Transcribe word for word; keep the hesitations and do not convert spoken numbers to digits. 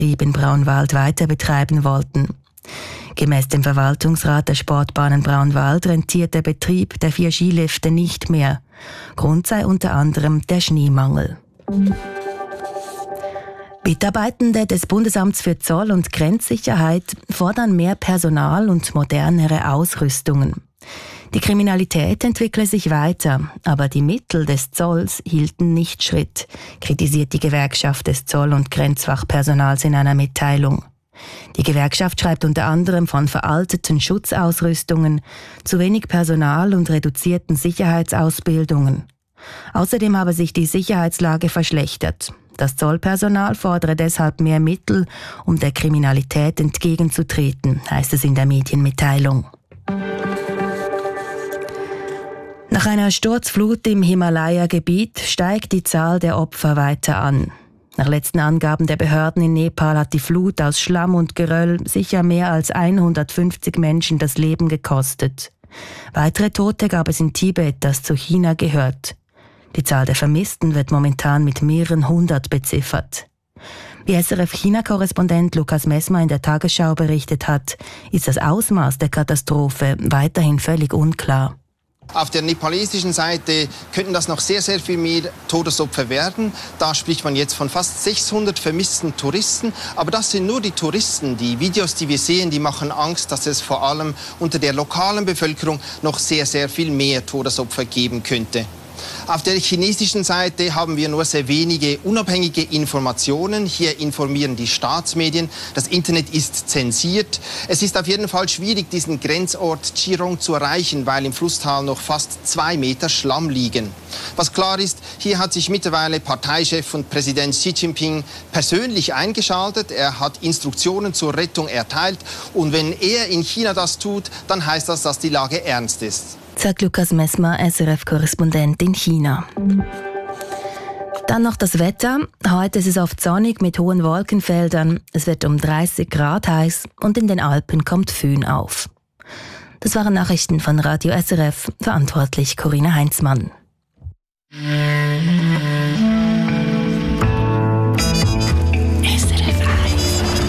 Betrieb in Braunwald weiter betreiben wollten. Gemäß dem Verwaltungsrat der Sportbahnen Braunwald rentiert der Betrieb der vier Skilifte nicht mehr. Grund sei unter anderem der Schneemangel. Mitarbeitende des Bundesamts für Zoll- und Grenzsicherheit fordern mehr Personal und modernere Ausrüstungen. Die Kriminalität entwickle sich weiter, aber die Mittel des Zolls hielten nicht Schritt, kritisiert die Gewerkschaft des Zoll- und Grenzfachpersonals in einer Mitteilung. Die Gewerkschaft schreibt unter anderem von veralteten Schutzausrüstungen, zu wenig Personal und reduzierten Sicherheitsausbildungen. Außerdem habe sich die Sicherheitslage verschlechtert. Das Zollpersonal fordere deshalb mehr Mittel, um der Kriminalität entgegenzutreten, heißt es in der Medienmitteilung. Nach einer Sturzflut im Himalaya-Gebiet steigt die Zahl der Opfer weiter an. Nach letzten Angaben der Behörden in Nepal hat die Flut aus Schlamm und Geröll sicher mehr als hundertfünfzig Menschen das Leben gekostet. Weitere Tote gab es in Tibet, das zu China gehört. Die Zahl der Vermissten wird momentan mit mehreren hundert beziffert. Wie S R F-China-Korrespondent Lukas Messmer in der Tagesschau berichtet hat, ist das Ausmaß der Katastrophe weiterhin völlig unklar. Auf der nepalesischen Seite könnten das noch sehr, sehr viel mehr Todesopfer werden. Da spricht man jetzt von fast sechshundert vermissten Touristen. Aber das sind nur die Touristen. Die Videos, die wir sehen, die machen Angst, dass es vor allem unter der lokalen Bevölkerung noch sehr, sehr viel mehr Todesopfer geben könnte. Auf der chinesischen Seite haben wir nur sehr wenige unabhängige Informationen. Hier informieren die Staatsmedien. Das Internet ist zensiert. Es ist auf jeden Fall schwierig, diesen Grenzort Chirong zu erreichen, weil im Flusstal noch fast zwei Meter Schlamm liegen. Was klar ist, hier hat sich mittlerweile Parteichef und Präsident Xi Jinping persönlich eingeschaltet. Er hat Instruktionen zur Rettung erteilt. Und wenn er in China das tut, dann heißt das, dass die Lage ernst ist. Sagt Lukas Messmer, S R F-Korrespondent in China. Dann noch das Wetter. Heute ist es oft sonnig mit hohen Wolkenfeldern. Es wird um dreißig Grad heiß und in den Alpen kommt Föhn auf. Das waren Nachrichten von Radio S R F, verantwortlich Corinna Heinzmann.